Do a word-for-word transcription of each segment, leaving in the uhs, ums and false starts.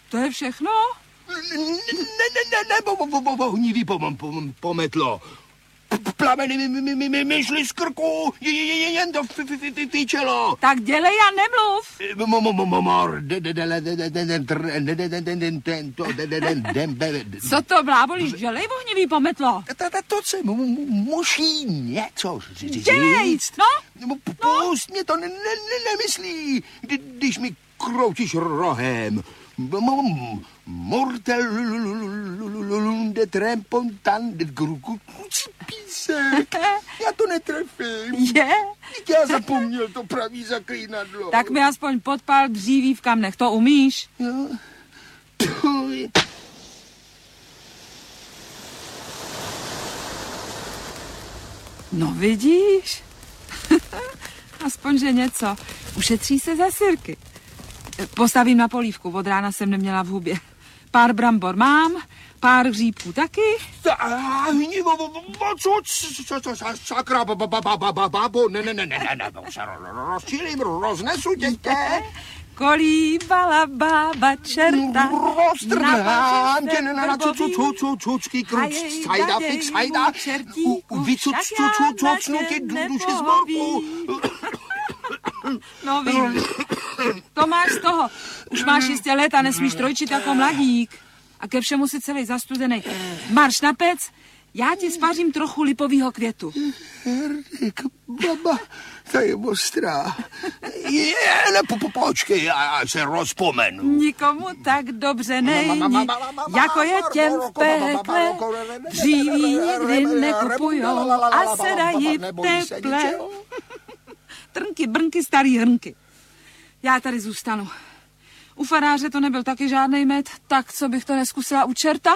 To je všechno? Ne, ne, ne, ne, bo, bo, bo, ohnivý pometlo. Plameny mi, mi, mi, mi, mi šly z krku, jen to fičelo. Tak dělej a nemluv. Co to blábolíš? Dělej, ohnivý pometlo. To se musí něco říct. Dělej, no. Pust mě, to nemyslí, když mi kroutíš rohem. Mortelunde trempontan de písek. Já to netrefím. Je? Já zapomněl to pravý zaklínadlo. Tak mi aspoň podpál dříví v kamnech, to umíš? Jo. No vidíš? Aspoň, že něco. Ušetří se za sirky. Postavím na polívku, od rána jsem neměla v hubě. Pár brambor mám, pár hříbků taky. Sakra, babo, ne, ne, ne, ne, ne, rozčílím, roznesu dětě. Kolíbala bába čerta. Roztrhám tě na cučky, kruč, sajda, fix, sajda. Vycucnu ti duši z morku. No vím, to máš z toho. Už máš jistě let a nesmíš trojčit jako mladík. A ke všemu si celý zastudenej. Marš na pec, já ti spařím trochu lipovýho květu. Herdik, baba, ta je ostrá. Je, ne, po, po, počkej, já se rozpomenu. Nikomu tak dobře není, jako je těm v pekle. Dříví nikdy nekupujou a sedají v teple. Trnky, brnky, starý hrnky. Já tady zůstanu. U faráře to nebyl taky žádnej med, tak co bych to neskusila u čerta?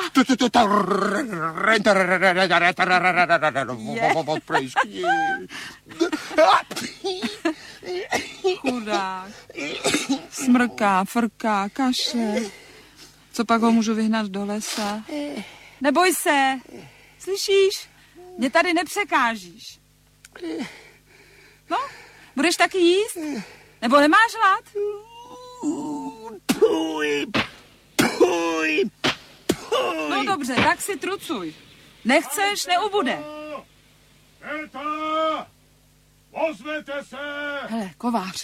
Chudák. Smrká, frká, kašle. Co pak ho můžu vyhnat do lesa? Neboj se. Slyšíš? Mě tady nepřekážíš. No, budeš taky jíst? Nebo nemáš hlad? Puj, puj, puj. No dobře, tak si trucuj. Nechceš, neubude. Eta! Ozvěte se! Hele, kovář.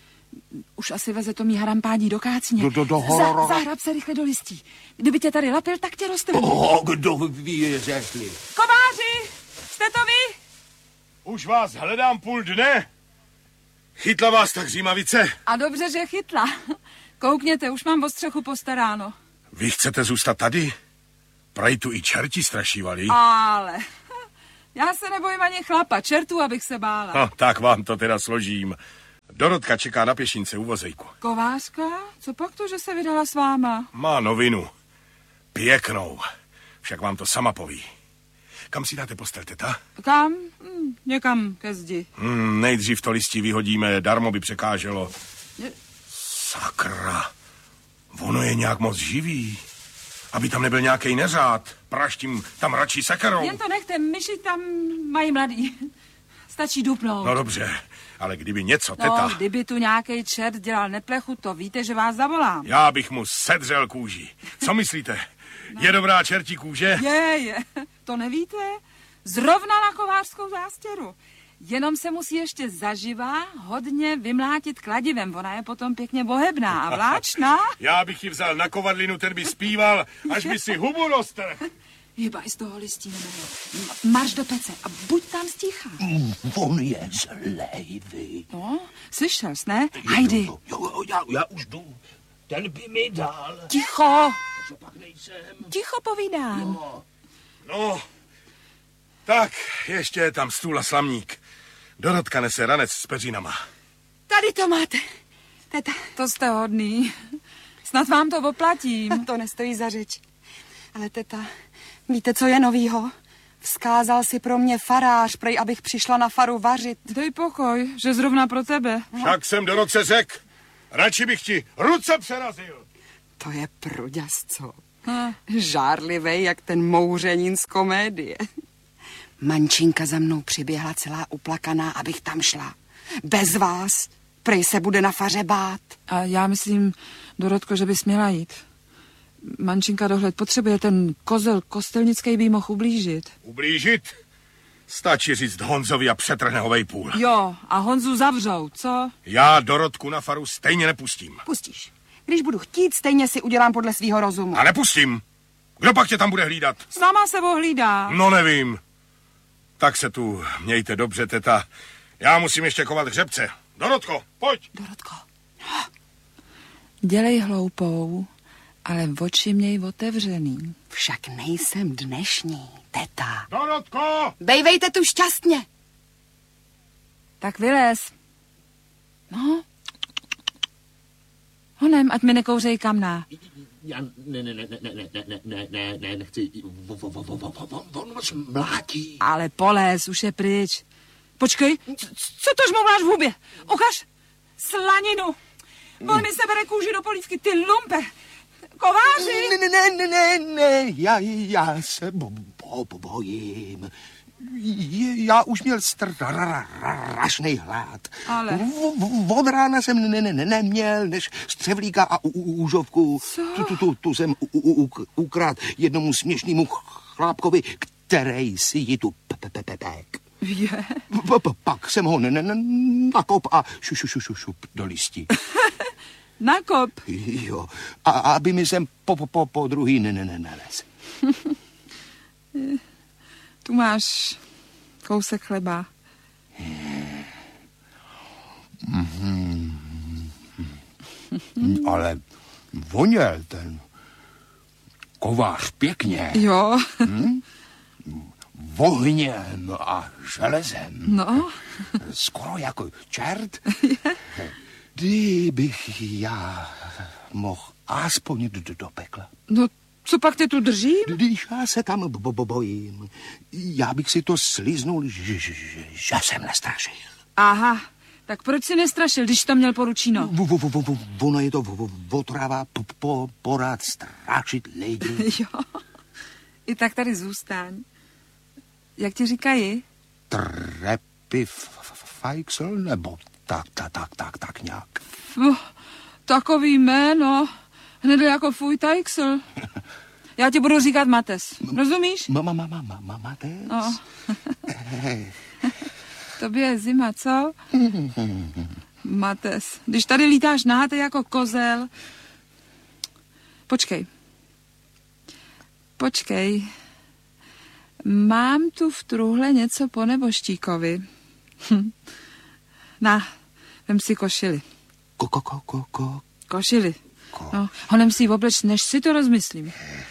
Už asi veze to mý harampádí do kácně. Do, do, do Za, zahrab se rychle do listí. Kdyby tě tady lapil, tak tě roztrhnu. Oh, kdo ví, řekli. Kováři, jste to vy? Už vás hledám půl dne. Chytla vás tak římavice? A dobře, že chytla. Koukněte, už mám o střechu postaráno. Vy chcete zůstat tady? Prej tu i čerti strašívali. Ale já se nebojím ani chlapa, čertů, abych se bála. No, tak vám to teda složím. Dorotka čeká na pěšince u vozejku. Kovářka? Co pak to, že se vydala s váma? Má novinu. Pěknou. Však vám to sama poví. Kam si dáte postel, teta? Kam? Hm, někam ke zdi. Hmm, nejdřív to listí vyhodíme, darmo by překáželo. Je... Sakra. Ono je nějak moc živý. Aby tam nebyl nějaký neřád. Praštím tam radši sekerou. Jen to nechte, myši tam mají mladý. Stačí dupnout. No dobře, ale kdyby něco, teta... No, kdyby tu nějaký čert dělal neplechu, to víte, že vás zavolám. Já bych mu sedřel kůži. Co myslíte? No. Je dobrá čertí kůže? Je, je. To nevíte? Zrovna na kovářskou zástěru. Jenom se musí ještě zaživa hodně vymlátit kladivem. Ona je potom pěkně bohebná a vláčná. Já bych ji vzal na kovadlinu, ten by zpíval, až by si hubu roztrhl. Hýbaj z toho listí, nebo marš do pece a buď tam sticha. Mm, on je zlej, vy. No, slyšel jsi, ne? Hajdy. Jo, jo, já, já už jdu. Ten by mi dal. Ticho. Co pak nejsem? Ticho povídám. No. No, tak ještě je tam stůl a slamník. Dorotka nese ranec s peřinama. Tady to máte, teta. To jste hodný. Snad vám to oplatím. To nestojí za řeč. Ale teta, víte, co je novýho? Vzkázal si pro mě farář, prej, abych přišla na faru vařit. Dej pokoj, že zrovna pro tebe. Však jsem Dorotce řek. Radši bych ti ruce přerazil. To je pruďas, co? Hm. Žárlivej, jak ten mouřenín z komédie. Mančinka za mnou přiběhla celá uplakaná, abych tam šla. Bez vás, prej se bude na faře bát. A já myslím, Dorotko, že bys měla jít. Mančinka dohled potřebuje, ten kozel kostelnický by mohl ublížit. Ublížit? Stačí říct Honzovi a přetrhne ho vejpůl. Jo, a Honzu zavřou, co? Já Dorotku na faru stejně nepustím. Pustíš. Když budu chtít, stejně si udělám podle svýho rozumu. A nepustím. Kdo pak tě tam bude hlídat? Sama se ohlídá. No nevím. Tak se tu mějte dobře, teta. Já musím ještě kovat hřebce. Dorotko, pojď. Dorotko, no. Dělej hloupou, ale oči měj otevřený. Však nejsem dnešní, teta. Dorotko! Bejvejte tu šťastně. Tak vylez. No. Honem, ať mi nekouřej kamna. Já ne, ne, ne, ne, ne, ne, ne, ne, ne, ne, nechci. On vás mlátí. Ale polez, už je pryč. Počkej, co to žmouláš v hubě? Ukaž slaninu. On mi sebere kůži do polívky, ty lumpe. Kováři. Ne, ne, ne, ne, ne, ne, já, já se bo, bo, bo, bojím. Je, já už měl strašný hlad. Ale... V, od rána jsem ne, ne, ne, neměl než střevlíka a u, u, úžovku. Tu, tu, tu, tu jsem u, u, ukrát jednomu směšnému chlápkovi, který si ji tu pepepepek. Je. Pak jsem ho ne, ne, ne, nakop a šu, šu, šu, šu, šup do listí. Nakop. Jo, a aby mi sem po, po, po, po druhý ne, ne, ne, nelez. Tu máš kousek chleba. Mm-hmm. Ale voněl ten kovář pěkně. Jo. Hm? Ohněm a železem. No. Skoro jako čert. Kdybych já mohl aspoň do, do pekla. No, co pak tě tu držím? Když já se tam bo, bo, bojím, já bych si to sliznul, že, že, že jsem nestrašil. Aha, tak proč si nestrašil, když to měl poručíno? Ono je to otrava po, porád strašit lidi. Jo, i tak tady zůstaň. Jak ti říkají? Trepy Fajksel, nebo tak, tak, tak, tak, tak nějak. Oh, takový jméno, hned jako fuj Tajksel. Já ti budu říkat Mates, rozumíš? Mama, mama, mama, Mates? No. Tobě je zima, co? Mates, když tady lítáš nahatý jako kozel. Počkej. Počkej. Mám tu v truhle něco po neboštíkovi. Na, vem si košili. Ko, ko, ko, ko, ko. Košili. No, honem si ji obleč, než si to rozmyslím.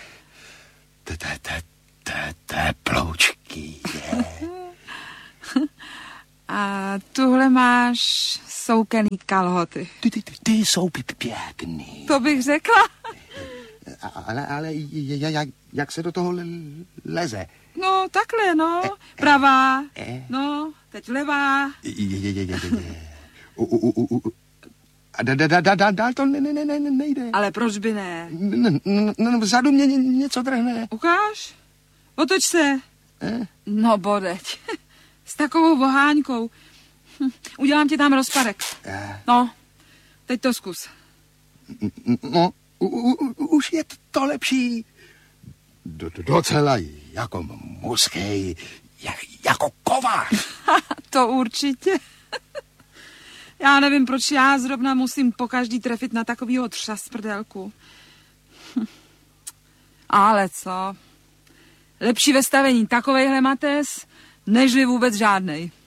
Teploučky, je. A tuhle máš soukený kalhoty. Ty, ty, ty, ty jsou pěkný. To bych řekla. Ale, ale jak, jak se do toho leze? No, takhle, no. Pravá. No, teď levá. A dál to ne, ne, ne, nejde. Ale proč by ne? No, vzadu mě něco drhne. Ukáž? Otoč se. No, bodeť. S takovou voháňkou. Udělám ti tam rozparek. No, teď to zkus. No, už je to lepší. Docela jako mužský, jako kovář. To určitě. Já nevím, proč já zrovna musím pokaždý trefit na takovýho třas prdelku. Ale co? Lepší ve stavení takovejhle Mates, nežli vůbec žádnej.